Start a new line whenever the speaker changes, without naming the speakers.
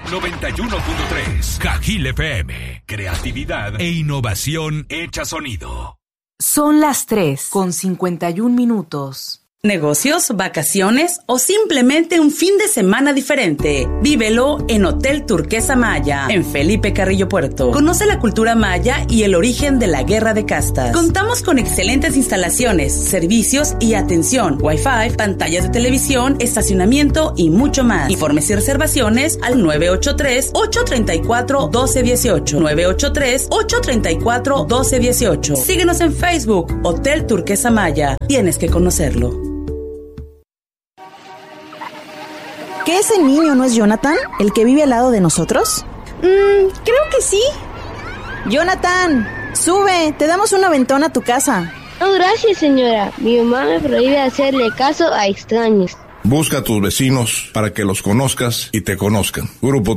91.3 Cajil FM. Creatividad e innovación hecha sonido.
Son las 3:51.
Negocios, vacaciones o simplemente un fin de semana diferente. Vívelo en Hotel Turquesa Maya, en Felipe Carrillo Puerto. Conoce la cultura maya y el origen de la guerra de castas. Contamos con excelentes instalaciones, servicios y atención, Wi-Fi, pantallas de televisión, estacionamiento y mucho más. Informes y reservaciones al 983-834-1218. 983-834-1218. Síguenos en Facebook, Hotel Turquesa Maya. Tienes que conocerlo.
¿Que ese niño no es Jonathan, el que vive al lado de nosotros?
Creo que sí.
Jonathan, sube, te damos un aventón a tu casa.
No, gracias, señora. Mi mamá me prohíbe hacerle caso a extraños.
Busca a tus vecinos para que los conozcas y te conozcan. Grupo